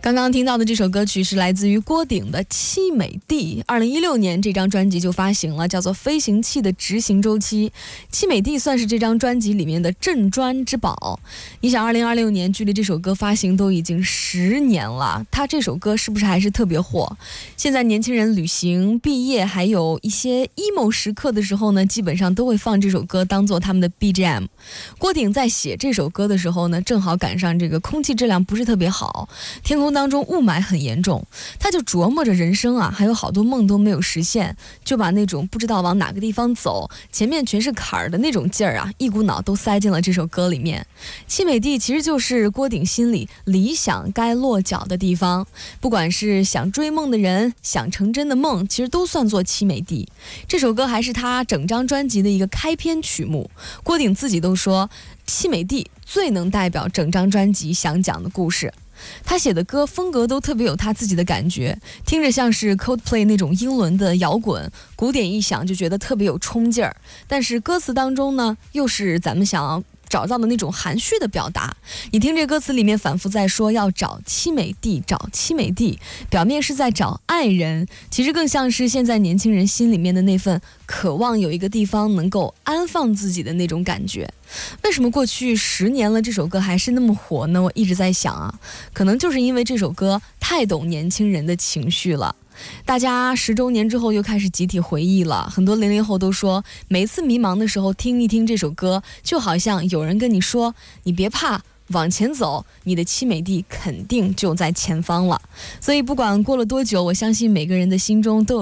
刚刚听到的这首歌曲是来自于郭顶的《凄美地》。2016年这张专辑就发行了，叫做《飞行器的执行周期》。凄美地算是这张专辑里面的镇专之宝。你想2026年距离这首歌发行都已经10年了，他这首歌是不是还是特别火？现在年轻人旅行、毕业还有一些 emo 时刻的时候呢，基本上都会放这首歌当做他们的 BGM。 郭顶在写这首歌的时候呢，正好赶上这个空气质量不是特别好，天空当中雾霾很严重，他就琢磨着人生啊，还有好多梦都没有实现，就把那种不知道往哪个地方走，前面全是坎儿的那种劲儿啊，一股脑都塞进了这首歌里面。凄美地其实就是郭顶心里理想该落脚的地方，不管是想追梦的人，想成真的梦，其实都算作凄美地。这首歌还是他整张专辑的一个开篇曲目，郭顶自己都说凄美地最能代表整张专辑想讲的故事。他写的歌风格都特别有他自己的感觉，听着像是 Coldplay 那种英伦的摇滚，鼓点一响就觉得特别有冲劲儿，但是歌词当中呢，又是咱们想要找到的那种含蓄的表达。你听这歌词里面反复在说要找凄美地，找凄美地，表面是在找爱人，其实更像是现在年轻人心里面的那份渴望有一个地方能够安放自己的那种感觉。为什么过去10年了这首歌还是那么火呢？我一直在想啊，可能就是因为这首歌太懂年轻人的情绪了。大家10周年之后又开始集体回忆了，很多00后都说每次迷茫的时候听一听这首歌，就好像有人跟你说你别怕，往前走，你的凄美地肯定就在前方了。所以不管过了多久，我相信每个人的心中都有